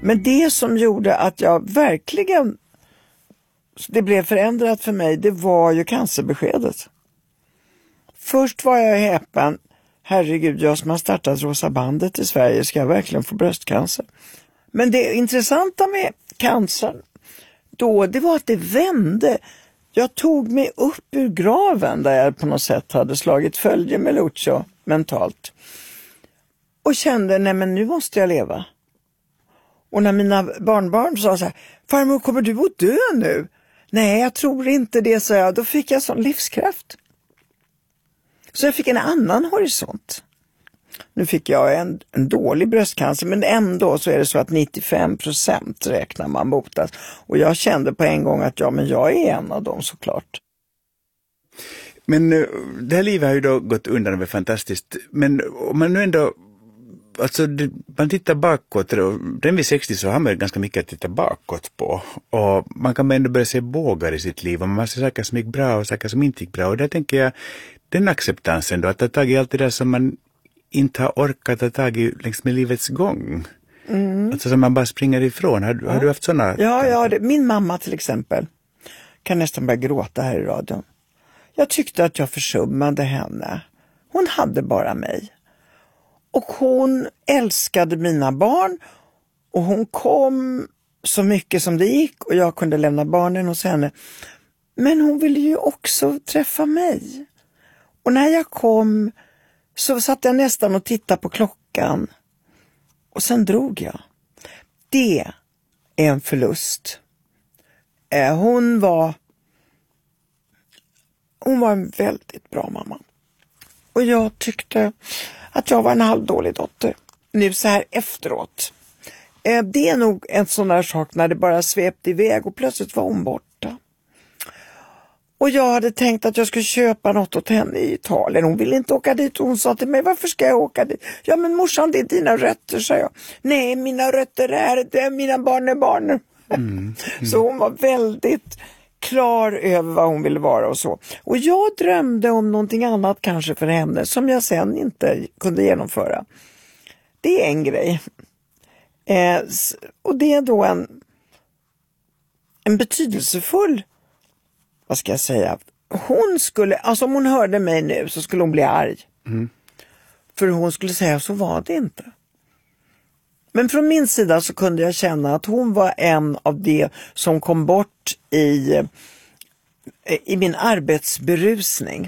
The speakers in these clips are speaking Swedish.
Men det som gjorde att jag verkligen, det blev förändrat för mig, det var ju cancerbeskedet. Först var jag häpen, herregud, jag som har startat Rosa bandet i Sverige, ska jag verkligen få bröstcancer? Men det intressanta med cancer då, det var att det vände. Jag tog mig upp ur graven där jag på något sätt hade slagit följe med Lucio mentalt. Och kände, nej men nu måste jag leva. Och när mina barnbarn sa så här, farmor, kommer du att dö nu? Nej, jag tror inte det, sa jag. Då fick jag sån livskraft. Så jag fick en annan horisont. Nu fick jag en dålig bröstcancer, men ändå så är det så att 95% räknar man botas. Och jag kände på en gång att jag är en av dem, såklart. Men det här livet har ju då gått undan och är fantastiskt. Men om man nu ändå, alltså man tittar bakåt, den vid 60 så har man ganska mycket att titta bakåt på. Och man kan ändå börja se bågar i sitt liv. Och man ser saker som gick bra och saker som inte gick bra. Och där tänker jag, den acceptansen då, att ta tag i allt det där som man inte har orkat ta tag i längs med livets gång. Alltså som man bara springer ifrån. Har du haft sådana? Ja, min mamma till exempel kan nästan börja gråta här i radion. Jag tyckte att jag försummade henne. Hon hade bara mig. Och hon älskade mina barn. Och hon kom så mycket som det gick. Och jag kunde lämna barnen hos henne. Men hon ville ju också träffa mig. Och när jag kom så satt jag nästan och tittade på klockan. Och sen drog jag. Det är en förlust. Hon var en väldigt bra mamma. Och jag tyckte att jag var en halvdålig dotter. Nu så här efteråt. Det är nog en sån där sak när det bara svepte iväg och plötsligt var hon borta. Och jag hade tänkt att jag skulle köpa något åt henne i Italien. Hon ville inte åka dit och hon sa till mig, varför ska jag åka dit? Ja men morsan, det är dina rötter, sa jag. Nej, mina rötter är det, mina barn. Så hon var väldigt klar över vad hon ville vara och så. Och jag drömde om någonting annat kanske för henne som jag sen inte kunde genomföra. Det är en grej. Och det är då en betydelsefull, vad ska jag säga, hon skulle, alltså om hon hörde mig nu så skulle hon bli arg. För hon skulle säga, så var det inte. Men från min sida så kunde jag känna att hon var en av det som kom bort i min arbetsberusning.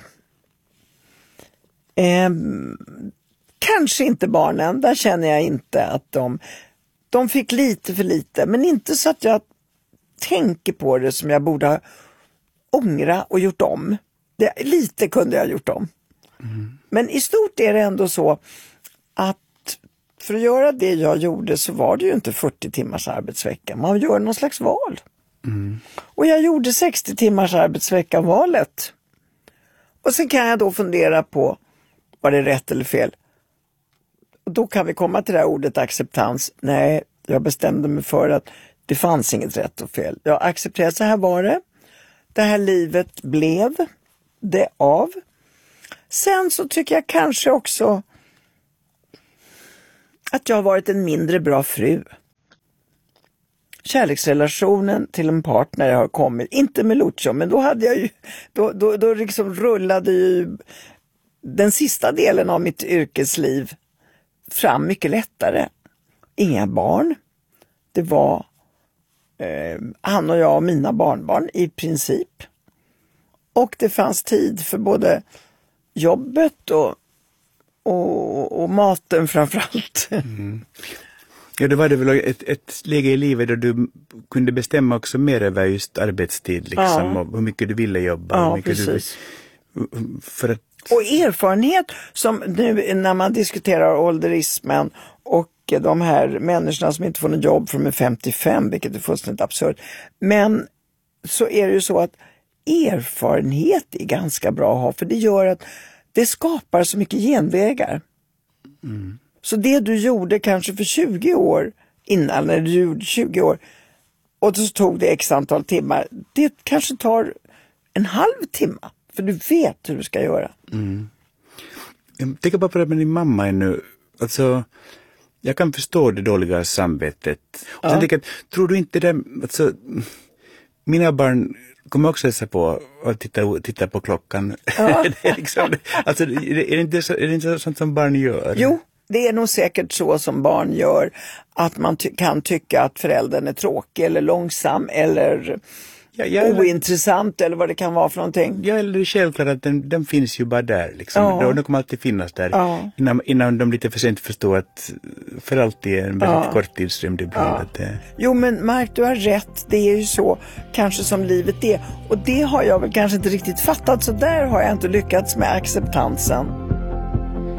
Kanske inte barnen, där känner jag inte att de fick lite för lite, men inte så att jag tänker på det som jag borde ha ångra och gjort om. Lite kunde jag ha gjort om. Men i stort är det ändå så att för att göra det jag gjorde så var det ju inte 40 timmars arbetsvecka. Man gör någon slags val. Och jag gjorde 60 timmars arbetsvecka-valet. Och sen kan jag då fundera på, var det rätt eller fel? Och då kan vi komma till det här ordet acceptans. Nej, jag bestämde mig för att det fanns inget rätt och fel. Jag accepterade, så här var det. Det här livet blev det av. Sen så tycker jag kanske också att jag har varit en mindre bra fru. Kärleksrelationen till en partner har kommit, inte med Lucio, men då hade jag ju, då liksom rullade ju den sista delen av mitt yrkesliv fram mycket lättare. Inga barn. Det var han och jag och mina barnbarn i princip. Och det fanns tid för både jobbet och maten framförallt. Ja, då var det väl ett läge i livet då du kunde bestämma också mer över just arbetstid liksom, och hur mycket du ville jobba. Ja, hur mycket precis. Och erfarenhet som nu när man diskuterar ålderismen och de här människorna som inte får något jobb från 55, vilket är fullständigt absurt. Men så är det ju så att erfarenhet är ganska bra att ha, för det gör att det skapar så mycket genvägar. Så det du gjorde kanske för 20 år innan, när du gjorde 20 år och så tog det x antal timmar, det kanske tar en halv timme, för du vet hur du ska göra. Jag tänker bara på det med din mamma ännu. Alltså, Jag kan förstå det dåliga samvetet. Och sen tänker jag, tror du inte det, alltså, mina barn kommer också hälsa på och titta på klockan. Ja. Det är liksom, alltså, är det inte sånt som barn gör? Jo, det är nog säkert så som barn gör, att man kan tycka att föräldern är tråkig eller långsam eller ointressant eller vad det kan vara för någonting. Ja, eller det är självklart att den finns ju bara där. Liksom. Den kommer alltid finnas där. Innan de lite för sent förstår att för alltid är en väldigt kort tidsrymd ibland. Jo, men Mark, du har rätt. Det är ju så kanske som livet är. Och det har jag väl kanske inte riktigt fattat. Så där har jag inte lyckats med acceptansen.